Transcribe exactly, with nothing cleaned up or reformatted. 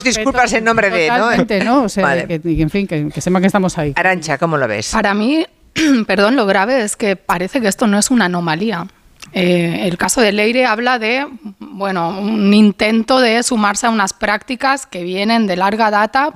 Disculpas en nombre de, ¿no? Totalmente, ¿no? O sea, Vale. que, que, en fin, que, que sepan que estamos ahí. Arantxa, ¿cómo lo ves? Para mí, perdón, lo grave es que parece que esto no es una anomalía. Eh, el caso de Leire habla de, bueno, un intento de sumarse a unas prácticas que vienen de larga data,